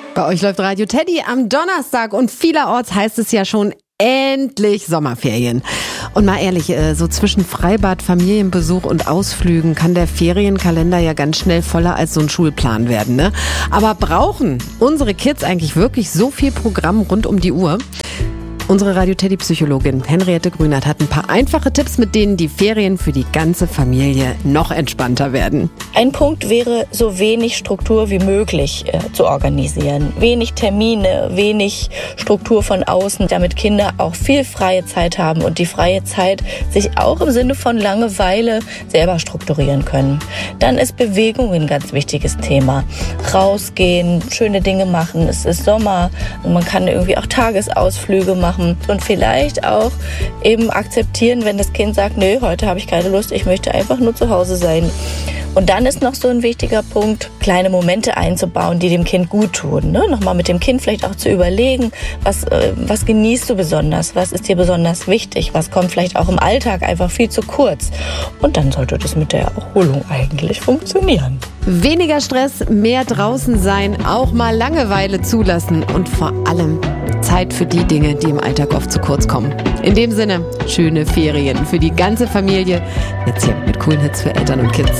Bei euch läuft Radio Teddy am Donnerstag und vielerorts heißt es ja schon endlich Sommerferien. Und mal ehrlich, so zwischen Freibad, Familienbesuch und Ausflügen kann der Ferienkalender ja ganz schnell voller als so ein Schulplan werden, ne? Aber brauchen unsere Kids eigentlich wirklich so viel Programm rund um die Uhr? Unsere Radio-Teddy-Psychologin Henriette Grünert hat ein paar einfache Tipps, mit denen die Ferien für die ganze Familie noch entspannter werden. Ein Punkt wäre, so wenig Struktur wie möglich zu organisieren. Wenig Termine, wenig Struktur von außen, damit Kinder auch viel freie Zeit haben und die freie Zeit sich auch im Sinne von Langeweile selber strukturieren können. Dann ist Bewegung ein ganz wichtiges Thema. Rausgehen, schöne Dinge machen, es ist Sommer und man kann irgendwie auch Tagesausflüge machen. Und vielleicht auch eben akzeptieren, wenn das Kind sagt, nö, heute habe ich keine Lust, ich möchte einfach nur zu Hause sein. Und dann ist noch so ein wichtiger Punkt, kleine Momente einzubauen, die dem Kind gut tun. Ne? Nochmal mit dem Kind vielleicht auch zu überlegen, was genießt du besonders, was ist dir besonders wichtig, was kommt vielleicht auch im Alltag einfach viel zu kurz. Und dann sollte das mit der Erholung eigentlich funktionieren. Weniger Stress, mehr draußen sein, auch mal Langeweile zulassen und vor allem Zeit für die Dinge, die im Alltag oft zu kurz kommen. In dem Sinne, schöne Ferien für die ganze Familie. Jetzt hier mit coolen Hits für Eltern und Kids.